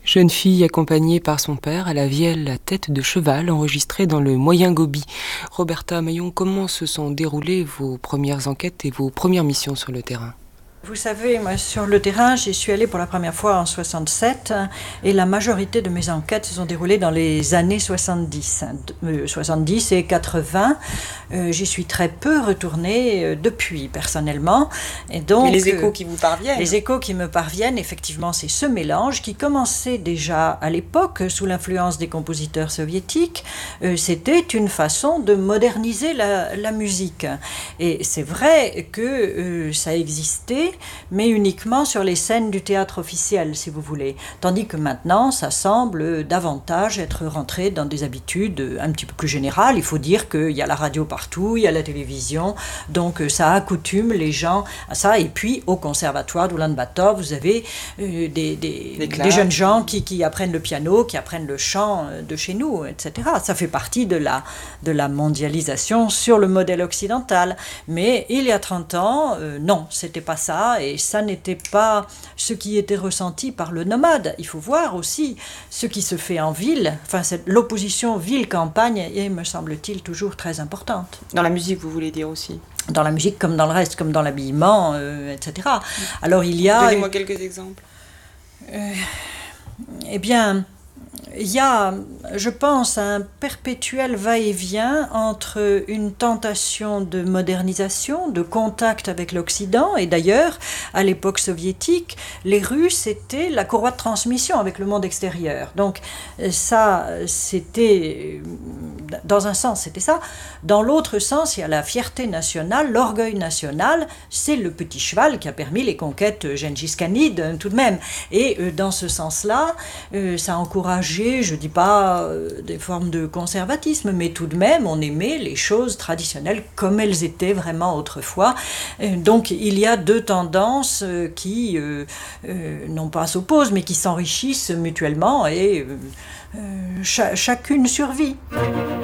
Jeune fille accompagnée par son père à la vielle à tête de cheval enregistrée dans le Moyen Gobi. Roberta Maillon, comment se sont déroulées vos premières enquêtes et vos premières missions sur le terrain ? Vous savez, moi, sur le terrain, j'y suis allée pour la première fois en 67 et la majorité de mes enquêtes se sont déroulées dans les années 70, 70 et 80. J'y suis très peu retournée depuis, personnellement. Et donc, mais les échos qui vous parviennent. Les échos qui me parviennent, effectivement, c'est ce mélange qui commençait déjà à l'époque, sous l'influence des compositeurs soviétiques. C'était une façon de moderniser la musique. Et c'est vrai que ça existait, mais uniquement sur les scènes du théâtre officiel, si vous voulez. Tandis que maintenant, ça semble davantage être rentré dans des habitudes un petit peu plus générales. Il faut dire qu'il y a la radio partout, il y a la télévision, donc ça accoutume les gens à ça. Et puis, au conservatoire d'Oulan-Bator, vous avez des jeunes gens qui apprennent le piano, qui apprennent le chant de chez nous, etc. Ça fait partie de la mondialisation sur le modèle occidental. Mais il y a 30 ans, non, c'était pas ça. Et ça n'était pas ce qui était ressenti par le nomade. Il faut voir aussi ce qui se fait en ville. Enfin, l'opposition ville-campagne est, me semble-t-il, toujours très importante. Dans la musique, vous voulez dire aussi ? Dans la musique, comme dans le reste, comme dans l'habillement, etc. Alors, il y a... Donnez-moi quelques exemples. Eh bien... Il y a, je pense, un perpétuel va-et-vient entre une tentation de modernisation, de contact avec l'Occident, et d'ailleurs, à l'époque soviétique, les Russes étaient la courroie de transmission avec le monde extérieur. Donc ça, c'était, dans un sens, c'était ça. Dans l'autre sens, il y a la fierté nationale, l'orgueil national, c'est le petit cheval qui a permis les conquêtes gengis-khanides, tout de même. Et dans ce sens-là, ça a encouragé, je ne dis pas des formes de conservatisme, mais tout de même, on aimait les choses traditionnelles comme elles étaient vraiment autrefois. Donc, il y a deux tendances qui, non pas s'opposent, mais qui s'enrichissent mutuellement et chacune survit.